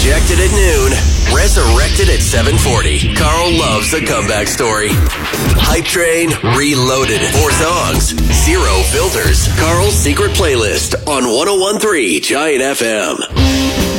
Rejected at noon, resurrected at 7:40. Carl loves a comeback story. Hype Train Reloaded. 4 songs, 0 filters. Carl's secret playlist on 101.3 Giant FM.